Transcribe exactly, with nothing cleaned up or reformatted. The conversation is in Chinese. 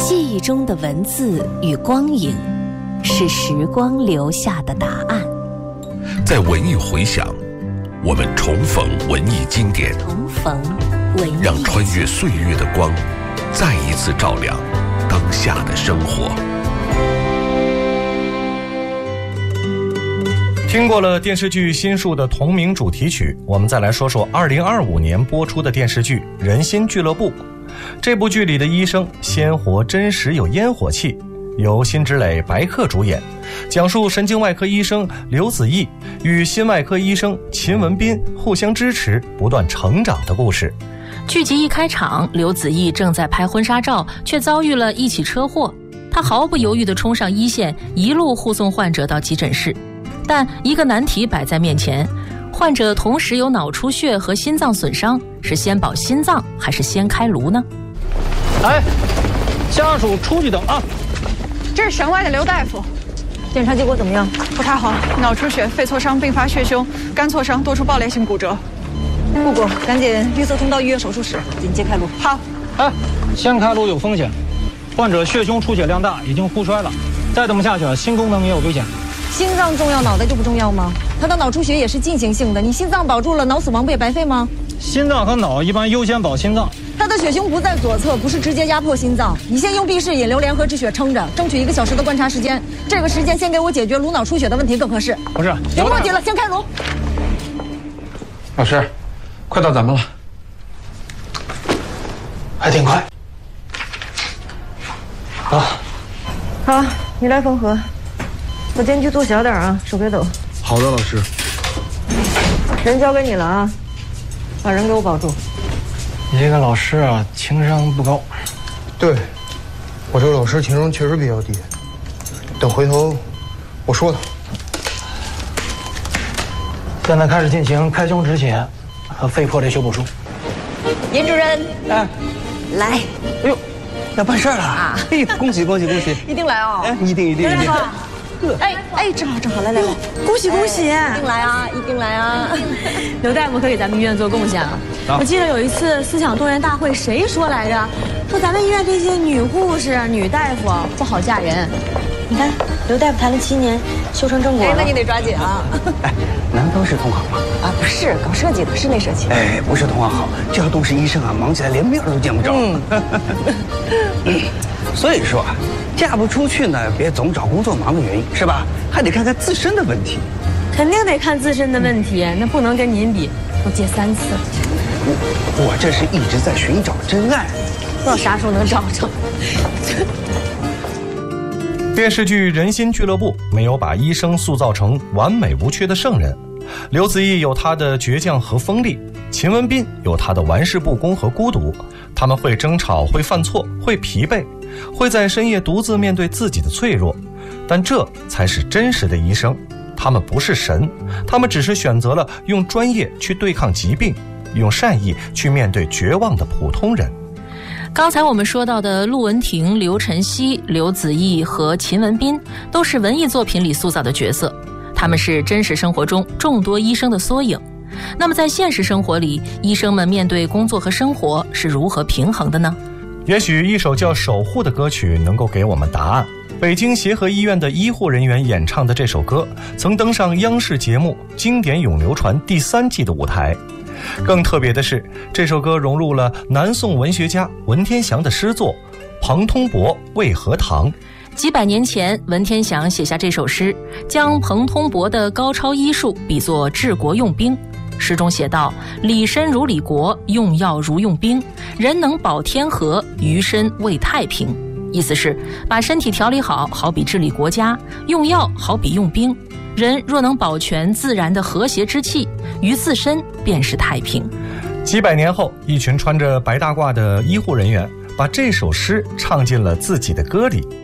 记忆中的文字与光影，是时光留下的答案。 在文艺回响，我们重逢文艺经典， 重逢文艺， 让穿越岁月的光再一次照亮当下的生活。 听过了电视剧《心术》的同名主题曲，我们再来说说二零二五年播出的电视剧《人心俱乐部》。这部剧里的医生鲜活真实有烟火气，由辛芷蕾、白客主演，讲述神经外科医生刘子毅与心外科医生秦文斌互相支持、不断成长的故事。 剧集一开场，刘子毅正在拍婚纱照，却遭遇了一起车祸。他毫不犹豫地冲上一线，一路护送患者到急诊室。但一个难题摆在面前，患者同时有脑出血和心脏损伤，是先保心脏还是先开颅呢？ 哎，家属出去等啊！ 这是省外的刘大夫， 检查结果怎么样？ 不太好，脑出血、肺挫伤并发血胸、肝挫伤，多处爆裂性骨折。 姑姑，赶紧绿色通道预约手术室，紧接开颅。 好。 哎，先开颅有风险，患者血胸出血量大，已经呼衰了，再这么下去，心功能也有危险。 心脏重要，脑袋就不重要吗？他的脑出血也是进行性的，你心脏保住了，脑死亡不也白费吗？ 心脏和脑一般优先保心脏。 他的血胸不在左侧，不是直接压迫心脏。你先用闭式引流联合止血撑着，争取一个小时的观察时间。这个时间先给我解决颅脑出血的问题更合适。 不是， 别墨迹了，先开颅。 老师，快到咱们了，还挺快。啊， 好，你来缝合。我间距做小点啊，手别抖。 好的，老师。 人交给你了啊，把人给我保住。 你这个老师啊，情商不高。 对，我这个老师情商确实比较低。等回头我说他。 现在开始进行开胸止血和肺破裂修补术。 严主任， 哎， 来。 哎呦，要办事儿了啊！哎呦，恭喜恭喜恭喜！ 一定来哦！ 哎，一定一定一定。 哎哎，正好正好，来来来，恭喜恭喜！一定来啊，一定来啊！ 刘大夫可给咱们医院做贡献了。我记得有一次思想动员大会，谁说来着？说咱们医院这些女护士、女大夫不好嫁人。 你看，刘大夫谈了七年，修成正果了。哎，那你得抓紧啊！ 哎，难道是同行吗？ 啊，不是，搞设计的，室内设计。 哎，不是同行好，这要都是医生啊，忙起来连面都见不着。嗯，所以说啊，嫁不出去呢，别总找工作忙的原因，是吧？还得看看自身的问题。 肯定得看自身的问题，那不能跟您比，都结三次了。 我我这是一直在寻找真爱， 不知道啥时候能找着。 电视剧《人心俱乐部》没有把医生塑造成完美无缺的圣人，刘子毅有他的倔强和锋利，秦文斌有他的玩世不恭和孤独。他们会争吵，会犯错，会疲惫，会在深夜独自面对自己的脆弱，但这才是真实的医生。他们不是神，他们只是选择了用专业去对抗疾病，用善意去面对绝望的普通人。 刚才我们说到的陆文婷、刘晨曦、刘子毅和秦文斌都是文艺作品里塑造的角色，他们是真实生活中众多医生的缩影。那么在现实生活里，医生们面对工作和生活是如何平衡的呢？ 也许一首叫《守护》的歌曲能够给我们答案。北京协和医院的医护人员演唱的这首歌曾登上央视节目《经典永流传》第三季的舞台。更特别的是，这首歌融入了南宋文学家文天祥的诗作《彭通伯为何堂》。 几百年前，文天祥写下这首诗，将彭通伯的高超医术比作治国用兵。诗中写道：理身如理国，用药如用兵，人能保天和，余身为太平。意思是把身体调理好，好比治理国家；用药好比用兵。人若能保全自然的和谐之气，于自身便是太平。 几百年后，一群穿着白大褂的医护人员把这首诗唱进了自己的歌里。